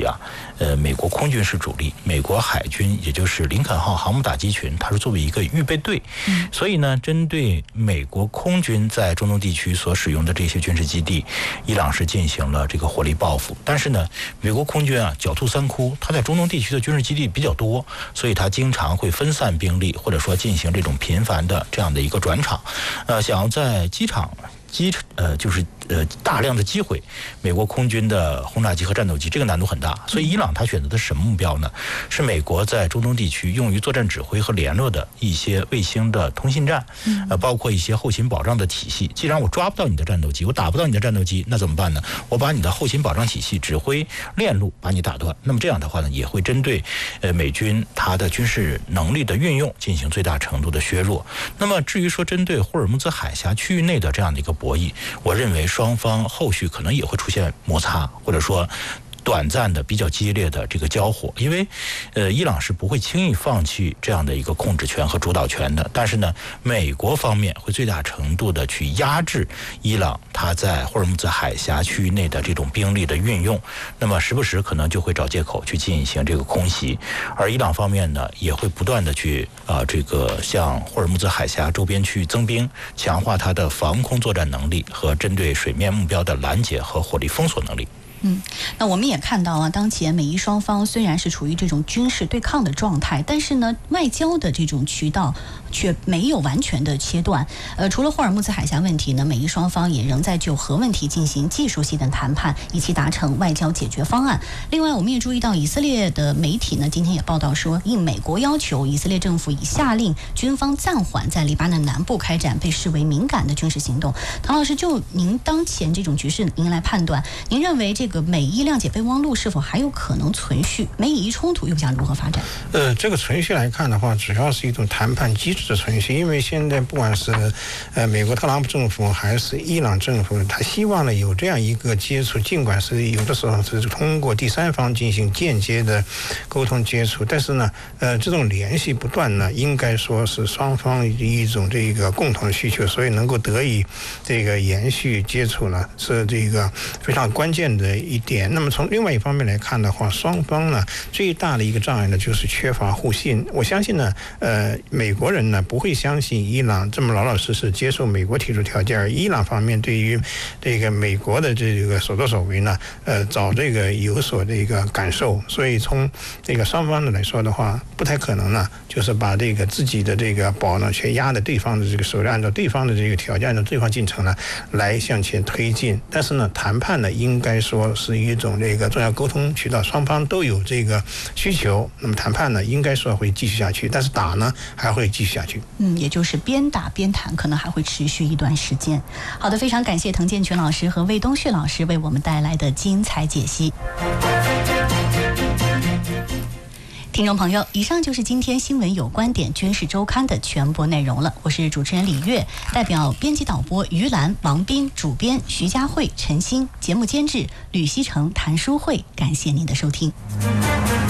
啊，美国空军是主力，美国海军也就是林肯号航母打击群，它是作为一个预备队，所以呢，针对美国空军在中东地区所使用的这些军事基地，伊朗是进行了这个火力报复。但是呢，美国空军啊狡兔三窟，它在中东地区的军事基地比较多，所以它经常会分散兵力，或者说进行这种频繁的这样的一个转场，想要在机场大量的击毁美国空军的轰炸机和战斗机，这个难度很大。所以伊朗它选择的是什么目标呢？是美国在中东地区用于作战指挥和联络的一些卫星的通信站，包括一些后勤保障的体系。既然我抓不到你的战斗机，我打不到你的战斗机，那怎么办呢？我把你的后勤保障体系、指挥链路把你打断。那么这样的话呢，也会针对美军它的军事能力的运用进行最大程度的削弱。那么至于说针对霍尔木兹海峡区域内的这样的一个博弈，我认为双方后续可能也会出现摩擦，或者说短暂的比较激烈的这个交火，因为伊朗是不会轻易放弃这样的一个控制权和主导权的。但是呢，美国方面会最大程度的去压制伊朗它在霍尔木兹海峡区域内的这种兵力的运用，那么时不时可能就会找借口去进行这个空袭，而伊朗方面呢也会不断的去这个向霍尔木兹海峡周边区域增兵，强化它的防空作战能力和针对水面目标的拦截和火力封锁能力。 那我们也看到啊，当前美伊双方虽然是处于这种军事对抗的状态，但是呢，外交的这种渠道却没有完全的切断。除了霍尔木兹海峡问题呢，美伊双方也仍在就核问题进行技术性的谈判，以期达成外交解决方案。另外，我们也注意到以色列的媒体呢，今天也报道说，应美国要求，以色列政府已下令军方暂缓在黎巴嫩南部开展被视为敏感的军事行动。唐老师，就您当前这种局势，您来判断，您认为这个美伊谅解备忘录是否还有可能存续？美以冲突又将如何发展？ 这个存续来看的话，主要是一种谈判机制的存续，因为现在不管是美国特朗普政府还是伊朗政府，他希望呢有这样一个接触，尽管是有的时候是通过第三方进行间接的沟通接触，但是呢，这种联系不断呢，应该说是双方一种这个共同的需求，所以能够得以这个延续接触呢，是这个非常关键的一点。那么从另外一方面来看的话，双方呢最大的一个障碍呢就是缺乏互信。我相信呢，美国人呢不会相信伊朗这么老老实实接受美国提出条件，而伊朗方面对于这个美国的这个所作所为呢，早这个有所这个感受。所以从这个双方的来说的话，不太可能呢，就是把这个自己的这个宝呢，却压在对方的这个手里，按照对方的这个条件，按照对方进程呢来向前推进。但是呢，谈判呢应该说是一种这个重要沟通渠道，双方都有这个需求，那么谈判呢应该说会继续下去，但是打呢还会继续下去。 也就是边打边谈，可能还会持续一段时间。好的，非常感谢滕建群老师和魏东旭老师为我们带来的精彩解析。听众朋友，以上就是今天新闻有观点军事周刊的全部内容了。我是主持人李月，代表编辑导播于兰、王斌，主编徐佳慧、陈欣，节目监制吕希成、谭淑慧，感谢您的收听。